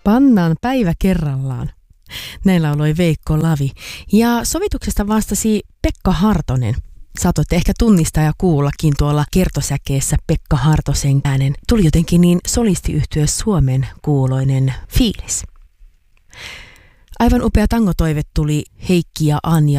Pannaan päivä kerrallaan. Näin lauloi Veikko Lavi. Ja sovituksesta vastasi Pekka Hartonen. Saatoitte ehkä tunnistaa ja kuullakin tuolla kertosäkeessä Pekka Hartosen äänen. Tuli jotenkin niin solistiyhtye Suomen kuuloinen fiilis. Aivan upea tangotoive tuli Heikki ja Anja